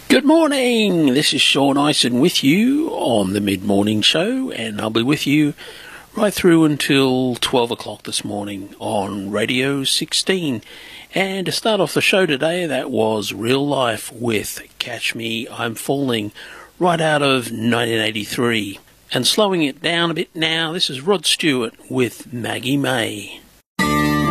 Good morning, this is Sean Ison with you on the mid-morning show, and I'll be with you right through until 12 o'clock this morning on Radio 16. And to start off the show today, that was Real Life with Catch Me, I'm Falling, right out of 1983. And slowing it down a bit now, this is Rod Stewart with Maggie May.